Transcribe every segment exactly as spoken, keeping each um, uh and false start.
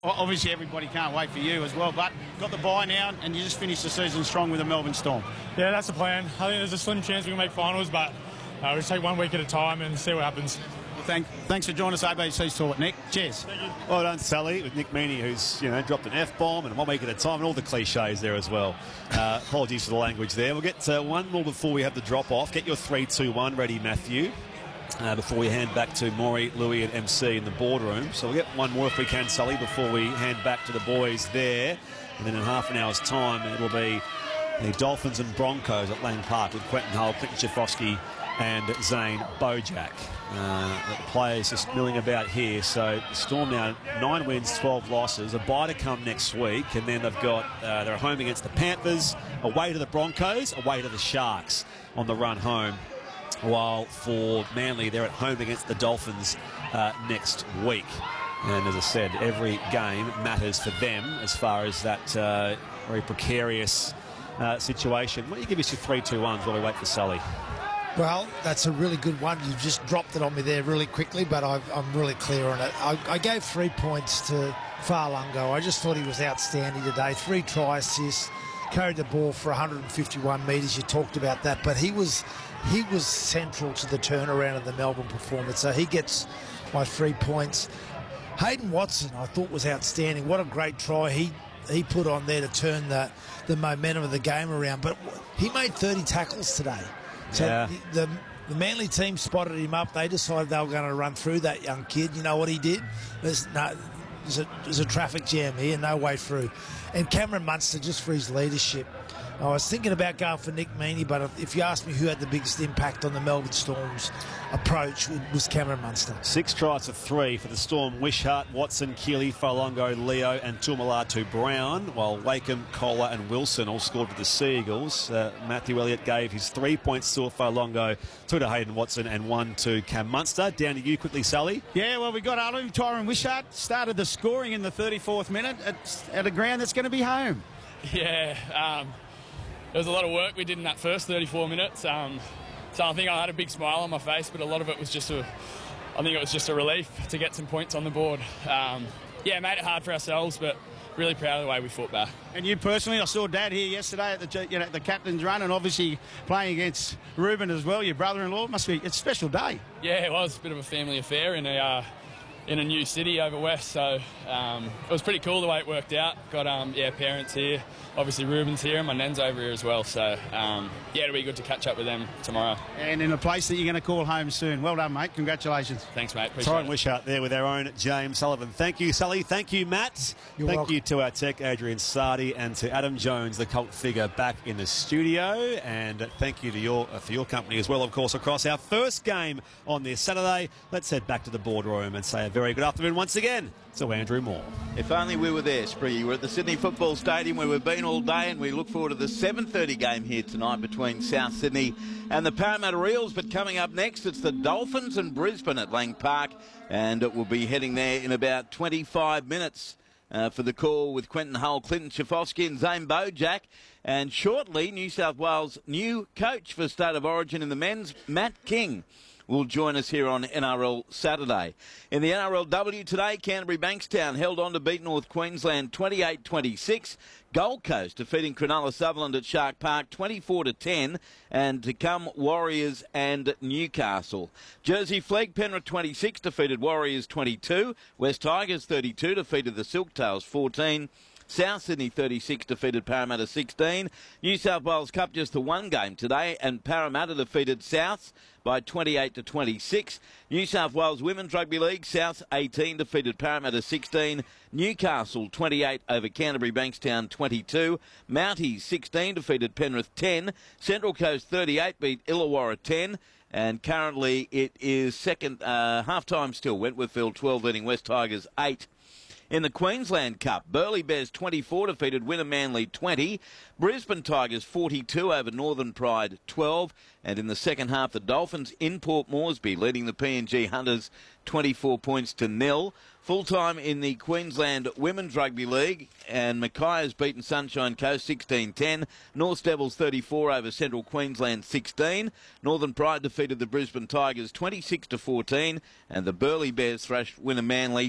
Obviously, everybody can't wait for you as well, but got the bye now, and you just finished the season strong with the Melbourne Storm. Yeah, that's the plan. I think there's a slim chance we can make finals, but uh, we'll just take one week at a time and see what happens. Well, thank, thanks for joining us, A B C's Talk, Nick. Cheers. Thank you. Well done, Sally, with Nick Meaney, who's, you know, dropped an F-bomb and one week at a time, and all the cliches there as well. Uh, apologies for the language there. We'll get uh, one more before we have the drop-off. Get your three two one ready, Matthew, uh, before we hand back to Maury, Louis and M C in the boardroom. So we'll get one more if we can, Sully, before we hand back to the boys there. And then in half an hour's time, it'll be the Dolphins and Broncos at Lang Park with Quentin Hull, Clinton Schifofsky and Zane Bojack. Uh, the players just milling about here. So the Storm now nine wins, twelve losses. A bye to come next week, and then they've got uh, they're home against the Panthers, away to the Broncos, away to the Sharks on the run home. While for Manly, they're at home against the Dolphins uh, next week. And as I said, every game matters for them as far as that uh, very precarious uh, situation. Why don't you give us your three two ones while we wait for Sully? Well, that's a really good one. You just dropped it on me there really quickly, but I've, I'm really clear on it. I, I gave three points to Farlungo. I just thought he was outstanding today. Three try assists, carried the ball for one hundred fifty-one metres. You talked about that, but he was he was central to the turnaround of the Melbourne performance. So he gets my three points. Hayden Watson, I thought, was outstanding. What a great try he he put on there to turn the the momentum of the game around. But he made thirty tackles today. So yeah. the, the Manly team spotted him up. They decided they were going to run through that young kid. You know what he did? There's, no, there's, a, there's a traffic jam here, no way through. And Cameron Munster, just for his leadership. I was thinking about going for Nick Meaney, but if you ask me who had the biggest impact on the Melbourne Storm's approach, it was Cameron Munster. Six tries to three for the Storm. Wishart, Watson, Keeley, Farlongo, Leo and Tumalatu Brown, while Wakeham, Kohler and Wilson all scored for the Sea Eagles. Uh, Matthew Elliott gave his three points to Farlongo, two to Hayden Watson and one to Cam Munster. Down to you quickly, Sally. Yeah, well, we got Alu Tyron Wishart started the scoring in the thirty-fourth minute at, at a ground that's going to be home. Yeah, um, there was a lot of work we did in that first thirty-four minutes. Um, so I think I had a big smile on my face, but a lot of it was just a, I think it was just a relief to get some points on the board. Um, yeah, made it hard for ourselves, but really proud of the way we fought back. And you personally, I saw Dad here yesterday at the you know the captain's run, and obviously playing against Ruben as well, your brother-in-law. It must be it's a special day. Yeah, it was a bit of a family affair in a uh, in a new city over west, so um, it was pretty cool the way it worked out. Got um, yeah parents here. Obviously Ruben's here and my nan's over here as well, so um, yeah, it'll be good to catch up with them tomorrow. And in a place that you're going to call home soon. Well done, mate. Congratulations. Thanks, mate. Appreciate Tyron it. Wishart there with our own James Sullivan. Thank you, Sully. Thank you, Matt. You're Thank welcome. you to our tech, Adrian Sardi, and to Adam Jones, the cult figure, back in the studio. And thank you to your uh, for your company as well, of course, across our first game on this Saturday. Let's head back to the boardroom and say a very good afternoon once again to Andrew Moore. If only we were there, Spriggy. We're at the Sydney Football Stadium where we've been all day, and we look forward to the seven thirty game here tonight between South Sydney and the Parramatta Eels. But coming up next, it's the Dolphins and Brisbane at Lang Park, and it will be heading there in about twenty-five minutes uh, for the call with Quentin Hull, Clinton Schifofsky and Zane Bojack. And shortly, New South Wales' new coach for State of Origin in the men's, Matt King, will join us here on N R L Saturday. In the N R L W today, Canterbury Bankstown held on to beat North Queensland twenty-eight twenty-six. Gold Coast defeating Cronulla Sutherland at Shark Park twenty-four to ten. And to come, Warriors and Newcastle. Jersey Flegg, Penrith twenty-six defeated Warriors twenty-two. West Tigers thirty-two defeated the Silktails fourteen. South Sydney thirty-six defeated Parramatta sixteen. New South Wales Cup just the one game today, and Parramatta defeated Souths by twenty-eight to twenty-six. New South Wales Women's Rugby League, Souths eighteen defeated Parramatta sixteen. Newcastle twenty-eight over Canterbury Bankstown twenty-two. Mounties sixteen defeated Penrith ten. Central Coast thirty-eight beat Illawarra ten. And currently it is second uh, half-time still. Wentworthville twelve leading West Tigers eight. In the Queensland Cup, Burleigh Bears twenty-four defeated Winner Manly twenty. Brisbane Tigers forty-two over Northern Pride twelve. And in the second half, the Dolphins in Port Moresby leading the P N G Hunters twenty-four points to nil. Full-time in the Queensland Women's Rugby League, and Mackay has beaten Sunshine Coast sixteen ten. North Devils thirty-four over Central Queensland sixteen. Northern Pride defeated the Brisbane Tigers twenty-six to fourteen. And the Burleigh Bears thrashed Winner Manly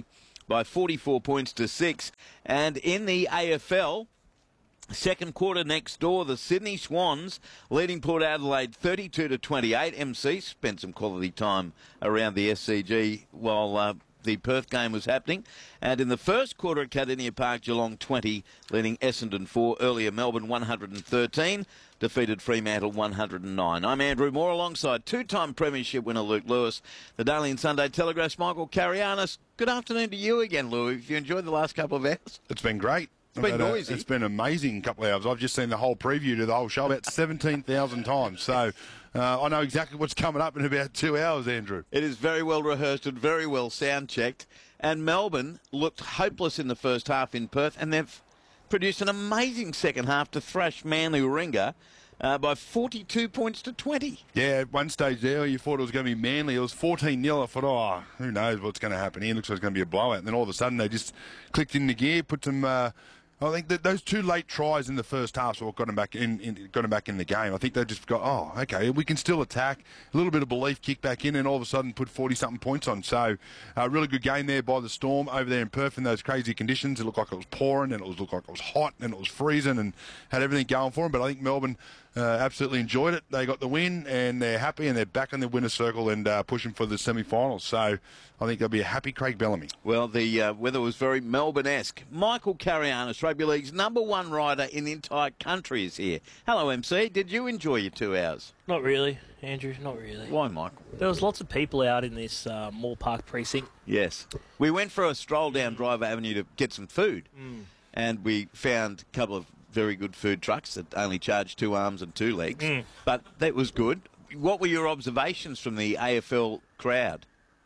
by forty-four points to six. And in the A F L, second quarter next door, the Sydney Swans leading Port Adelaide thirty-two to twenty-eight. M C spent some quality time around the S C G while uh, the Perth game was happening. And in the first quarter at Cardinia Park, Geelong twenty, leading Essendon four. Earlier, Melbourne one hundred thirteen, defeated Fremantle one hundred nine. I'm Andrew Moore alongside two-time premiership winner Luke Lewis. The Daily and Sunday Telegraph's Michael Carianis. Good afternoon to you again, Lou. Have you enjoyed the last couple of hours? It's been great. It's been a, noisy. It's been an amazing couple of hours. I've just seen the whole preview to the whole show about seventeen thousand times. So uh, I know exactly what's coming up in about two hours, Andrew. It is very well rehearsed and very well sound-checked. And Melbourne looked hopeless in the first half in Perth, and they've produced an amazing second half to thrash Manly Warringah uh, by forty-two points to twenty. Yeah, at one stage there, you thought it was going to be Manly. It was fourteen nil. I thought, oh, who knows what's going to happen here. Looks like it's going to be a blowout. And then all of a sudden, they just clicked into gear, put some... Uh, I think that those two late tries in the first half are what got them back in, in, got them back in the game. I think they just got, oh, okay, we can still attack. A little bit of belief, kick back in, and all of a sudden put forty-something points on. So, a uh, really good game there by the Storm over there in Perth in those crazy conditions. It looked like it was pouring, and it was, looked like it was hot, and it was freezing, and had everything going for them. But I think Melbourne uh, absolutely enjoyed it. They got the win, and they're happy, and they're back in the winner's circle and uh, pushing for the semi-finals. So, I think they'll be a happy Craig Bellamy. Well, the uh, weather was very Melbourne-esque. Michael Carianis, Rugby League's number one rider in the entire country, is here. Hello, M C. Did you enjoy your two hours? Not really, Andrew, not really. Why, Michael? There was lots of people out in this uh, Moore Park precinct. Yes. We went for a stroll down Driver Avenue to get some food, Mm. and we found a couple of very good food trucks that only charged two arms and two legs, Mm. but that was good. What were your observations from the A F L crowd?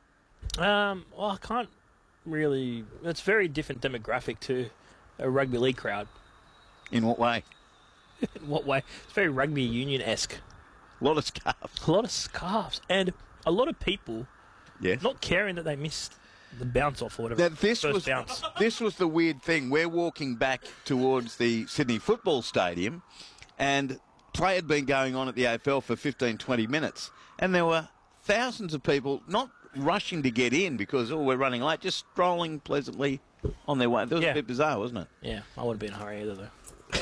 Um, well, I can't really... It's a very different demographic to a rugby league crowd. In what way? In what way? It's very rugby union-esque. A lot of scarves. A lot of scarves. And a lot of people Yes. not caring that they missed the bounce off or whatever. Now, this First was bounce. this was the weird thing. We're walking back towards the Sydney Football Stadium, and play had been going on at the A F L for fifteen, twenty minutes, and there were thousands of people not rushing to get in because, oh, we're running late, just strolling pleasantly on their way. That was Yeah. a bit bizarre, wasn't it? Yeah, I wouldn't be in a hurry either, though.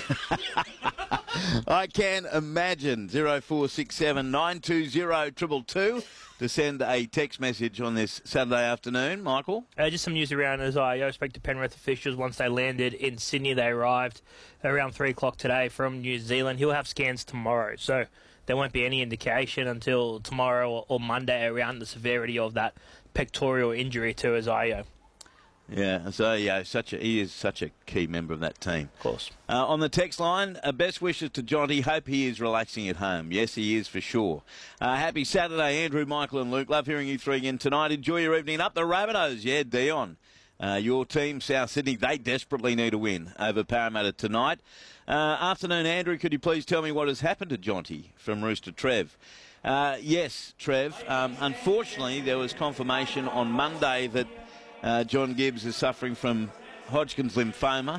I can imagine. zero four six seven nine two zero two two two to send a text message on this Saturday afternoon. Michael? Uh, just some news around as I spoke to Penrith officials once they landed in Sydney. They arrived around three o'clock today from New Zealand. He'll have scans tomorrow, so there won't be any indication until tomorrow or, or Monday around the severity of that pectoral injury to Isaiah. Yeah, so yeah, such a, he is such a key member of that team. Of course. Uh, on the text line, uh, best wishes to Jonty. Hope he is relaxing at home. Yes, he is for sure. Uh, happy Saturday, Andrew, Michael and Luke. Love hearing you three again tonight. Enjoy your evening. Up the Rabbitohs. Yeah, Dion. Uh, your team, South Sydney, they desperately need a win over Parramatta tonight. Uh, afternoon, Andrew, could you please tell me what has happened to Jonty from Rooster Trev? Uh, yes, Trev. Um, unfortunately, there was confirmation on Monday that Uh, John Gibbs is suffering from Hodgkin's lymphoma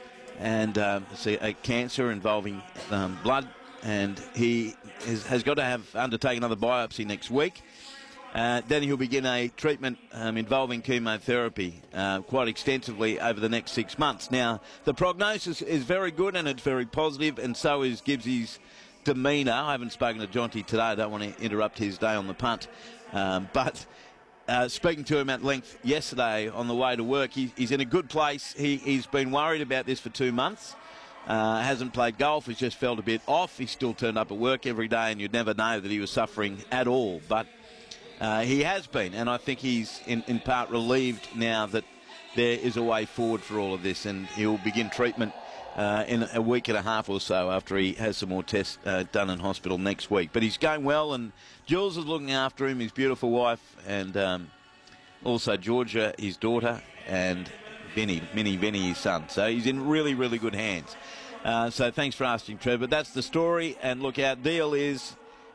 and um, it's a, a cancer involving um, blood, and he is, has got to have undertake another biopsy next week. Uh, then he'll begin a treatment um, involving chemotherapy uh, quite extensively over the next six months. Now, the prognosis is very good and it's very positive, and so is Gibbsy's demeanour. I haven't spoken to Jonty today. I don't want to interrupt his day on the punt, um, but... Uh, speaking to him at length yesterday on the way to work, he, he's in a good place. He, he's been worried about this for two months. Uh, hasn't played golf. He's just felt a bit off. He still turned up at work every day, and you'd never know that he was suffering at all. But uh, he has been, and I think he's in, in part relieved now that there is a way forward for all of this, and he'll begin treatment uh, in a week and a half or so after he has some more tests uh, done in hospital next week. But he's going well, and Jules is looking after him, his beautiful wife, and um, also Georgia, his daughter, and Vinny, Minnie Vinny, his son. So he's in really, really good hands. Uh, so thanks for asking, Trevor. But that's the story. And look, our deal is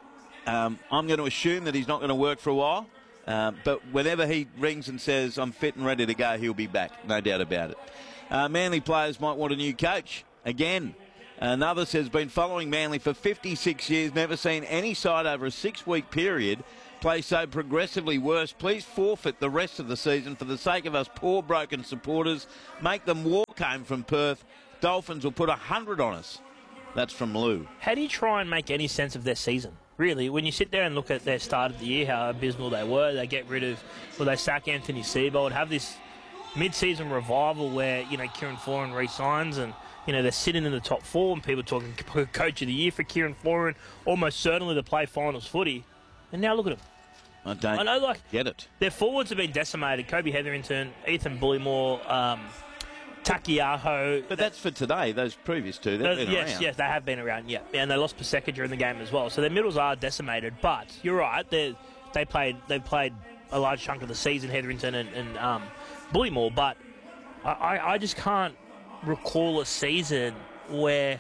um, I'm going to assume that he's not going to work for a while. Uh, but whenever he rings and says, I'm fit and ready to go, he'll be back. No doubt about it. Uh, Manly players might want a new coach again. Another says, been following Manly for fifty-six years, never seen any side over a six-week period play so progressively worse. Please forfeit the rest of the season for the sake of us poor, broken supporters. Make them walk home from Perth. Dolphins will put a hundred on us. That's from Lou. How do you try and make any sense of their season? Really, when you sit there and look at their start of the year, how abysmal they were, they get rid of, well, they sack Anthony Seibold, have this mid-season revival where, you know, Kieran Foran re-signs and, you know, they're sitting in the top four and people talking coach of the year for Kieran Foran, almost certainly to play finals footy. And now look at them. I don't I know, like, get it. Their forwards have been decimated. Kobe Hetherington, Ethan Bullymore, um, Takiaho. But that's for today. Those previous two, they've been yes, around. yes, they have been around. Yeah, and they lost Paseka during the game as well. So their middles are decimated. But you're right. They they played they played a large chunk of the season, Hetherington and, and um, Bullymore. But I, I just can't recall a season where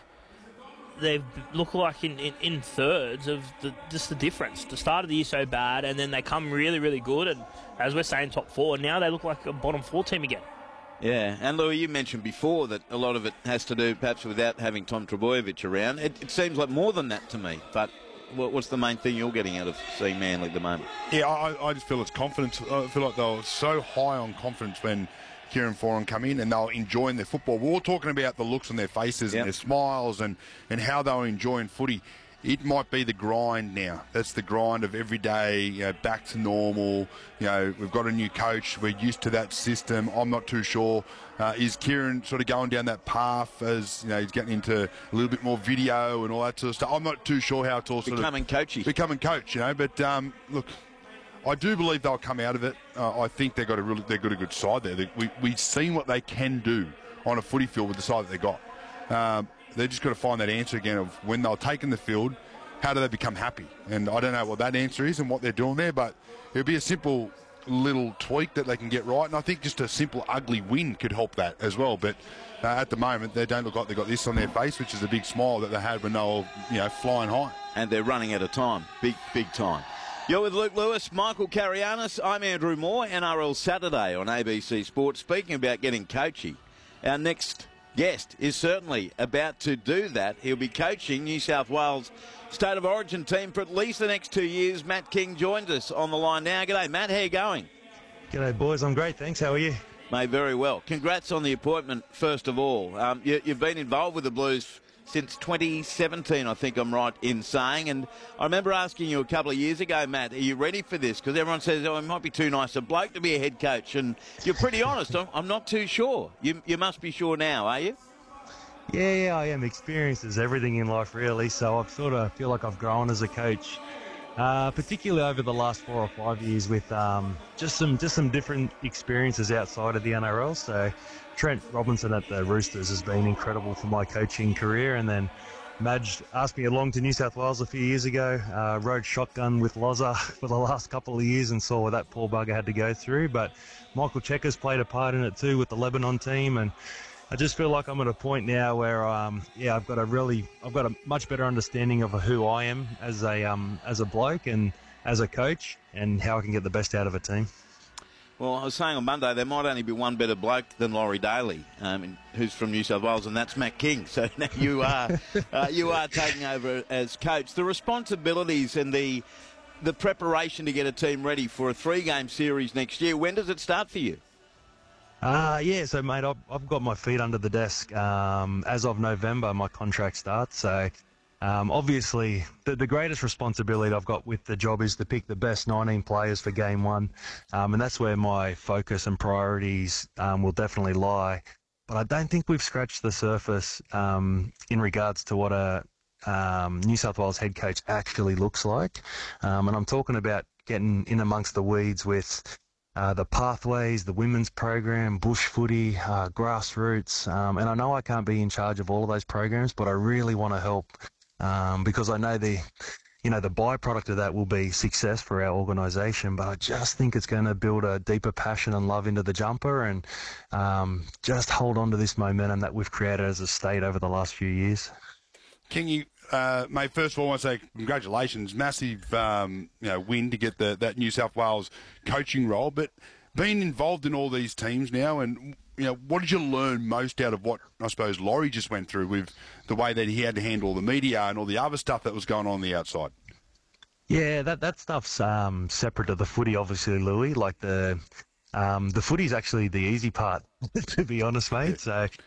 they look like in, in, in thirds of the, just the difference. The start of the year so bad, and then they come really, really good. And as we're saying, top four. Now they look like a bottom four team again. Yeah, and Louis, you mentioned before that a lot of it has to do perhaps without having Tom Trbojevic around. It, it seems like more than that to me, but what, what's the main thing you're getting out of seeing Manly at the moment? Yeah, I, I just feel it's confidence. I feel like they were so high on confidence when Kieran Foran come in and they were enjoying their football. We're all talking about the looks on their faces yep. and their smiles and, and how they were enjoying footy. It might be the grind now. That's the grind of every day, you know, back to normal. You know, we've got a new coach. We're used to that system. I'm not too sure. Uh, is Kieran sort of going down that path as, you know, he's getting into a little bit more video and all that sort of stuff? I'm not too sure how it's all sort becoming of... coachy. Becoming coach, you know. But, um, look, I do believe they'll come out of it. Uh, I think they've got a really, they've got a good side there. They, we, we've seen what they can do on a footy field with the side that they've got. Um, they've just got to find that answer again of when they're taking the field, how do they become happy? And I don't know what that answer is and what they're doing there, but it'll be a simple little tweak that they can get right. And I think just a simple ugly win could help that as well. But uh, at the moment, they don't look like they've got this on their face, which is a big smile that they had when they were, you know, flying high. And they're running out of time. Big, big time. You're with Luke Lewis, Michael Carianis. I'm Andrew Moore, N R L Saturday on A B C Sports. Speaking about getting coachy, our next guest is certainly about to do that. He'll be coaching New South Wales State of Origin team for at least the next two years. Matt King joins us on the line now. G'day, Matt. How you going? G'day, boys. I'm great, thanks. How are you? Mate, very well. Congrats on the appointment, first of all. Um, you, you've been involved with the Blues since twenty seventeen, I think I'm right in saying. And I remember asking you a couple of years ago, Matt, are you ready for this? Because everyone says, oh, it might be too nice a bloke to be a head coach. And you're pretty honest. I'm, I'm not too sure. You, you must be sure now, are you? Yeah, yeah, I am. Experience is everything in life, really. So I sort of feel like I've grown as a coach, uh, particularly over the last four or five years with um, just some just some different experiences outside of the N R L. So Trent Robinson at the Roosters has been incredible for my coaching career. And then Madge asked me along to New South Wales a few years ago, uh, rode shotgun with Loza for the last couple of years and saw what that poor bugger had to go through. But Michael Cheika's played a part in it too with the Lebanon team. And I just feel like I'm at a point now where, um, yeah, I've got a really, I've got a much better understanding of who I am as a, um, as a bloke and as a coach, and how I can get the best out of a team. Well, I was saying on Monday there might only be one better bloke than Laurie Daly, um, who's from New South Wales, and that's Matt King. So now you are, uh, you are taking over as coach. The responsibilities and the, the preparation to get a team ready for a three-game series next year. When does it start for you? Uh, yeah, so, mate, I've, I've got my feet under the desk. Um, as of November, my contract starts. So, um, obviously, the, the greatest responsibility I've got with the job is to pick the best nineteen players for game one. Um, and that's where my focus and priorities um, will definitely lie. But I don't think we've scratched the surface um, in regards to what a um, New South Wales head coach actually looks like. Um, and I'm talking about getting in amongst the weeds with Uh, the pathways, the women's program, bush footy, uh, grassroots. Um, and I know I can't be in charge of all of those programs, but I really want to help um, because I know the, you know, the byproduct of that will be success for our organisation. But I just think it's going to build a deeper passion and love into the jumper and um, just hold on to this momentum that we've created as a state over the last few years. Can you, uh, mate, first of all, I want to say congratulations. Massive um, you know, win to get the, that New South Wales coaching role. But being involved in all these teams now, and you know, what did you learn most out of what, I suppose, Laurie just went through with the way that he had to handle the media and all the other stuff that was going on on the outside? Yeah, that that stuff's um, separate to the footy, obviously, Louis. Like the um, the footy's actually the easy part, to be honest, mate. So